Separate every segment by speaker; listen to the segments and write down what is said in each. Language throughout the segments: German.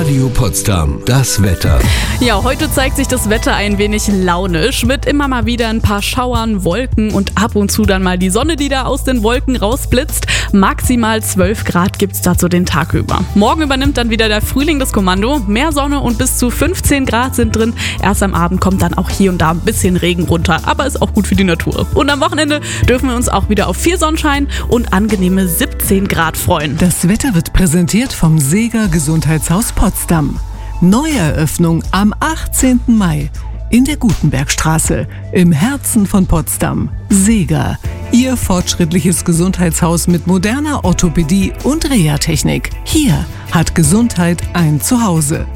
Speaker 1: Radio Potsdam, das Wetter.
Speaker 2: Ja, heute zeigt sich das Wetter ein wenig launisch, mit immer mal wieder ein paar Schauern, Wolken und ab und zu dann mal die Sonne, die da aus den Wolken rausblitzt. Maximal 12 Grad gibt's dazu den Tag über. Morgen übernimmt dann wieder der Frühling das Kommando. Mehr Sonne und bis zu 15 Grad sind drin. Erst am Abend kommt dann auch hier und da ein bisschen Regen runter, aber ist auch gut für die Natur. Und am Wochenende dürfen wir uns auch wieder auf viel Sonnenschein und angenehme 17 Grad freuen.
Speaker 3: Das Wetter wird präsentiert vom Seeger Gesundheitshaus Potsdam. Neueröffnung am 18. Mai in der Gutenbergstraße im Herzen von Potsdam. Seeger, Ihr fortschrittliches Gesundheitshaus mit moderner Orthopädie und Reha-Technik. Hier hat Gesundheit ein Zuhause.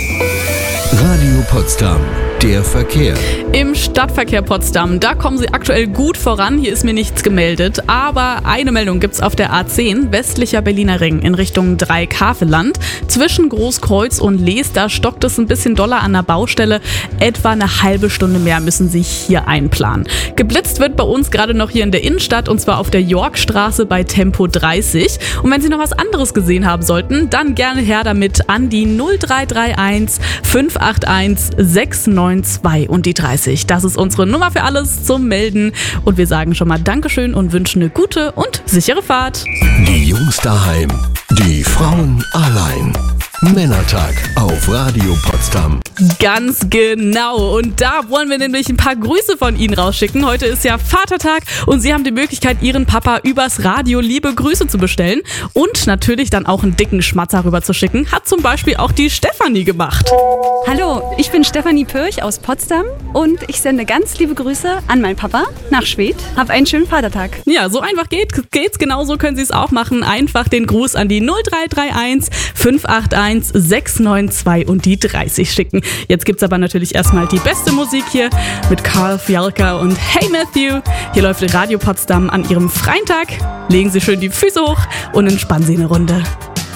Speaker 1: Radio Potsdam, der Verkehr.
Speaker 2: Im Stadtverkehr Potsdam, da kommen sie aktuell gut voran. Hier ist mir nichts gemeldet. Aber eine Meldung gibt's auf der A10, westlicher Berliner Ring in Richtung Dreieck-Havelland. Zwischen Großkreuz und Lees, da stockt es ein bisschen doller an der Baustelle. Etwa eine halbe Stunde mehr müssen Sie hier einplanen. Geblitzt wird bei uns gerade noch hier in der Innenstadt und zwar auf der Yorkstraße bei Tempo 30. Und wenn Sie noch was anderes gesehen haben sollten, dann gerne her damit an die 0331 581 692 und die 30. Das ist unsere Nummer für alles zum Melden. Und wir sagen schon mal Dankeschön und wünschen eine gute und sichere Fahrt.
Speaker 1: Die Jungs daheim, die Frauen allein. Männertag auf Radio Potsdam.
Speaker 2: Ganz genau. Und da wollen wir nämlich ein paar Grüße von Ihnen rausschicken. Heute ist ja Vatertag und Sie haben die Möglichkeit, Ihren Papa übers Radio liebe Grüße zu bestellen und natürlich dann auch einen dicken Schmatzer rüber zu schicken. Hat zum Beispiel auch die Stefanie gemacht.
Speaker 4: Hallo, ich bin Stefanie Pürch aus Potsdam und ich sende ganz liebe Grüße an meinen Papa nach Schwedt. Hab einen schönen Vatertag.
Speaker 2: Ja, so einfach geht's. Genauso können Sie es auch machen. Einfach den Gruß an die 0331 581 692 und die 30 schicken. Jetzt gibt's aber natürlich erstmal die beste Musik hier mit Karl Fialka und Hey Matthew. Hier läuft Radio Potsdam an Ihrem freien Tag. Legen Sie schön die Füße hoch und entspannen Sie eine Runde.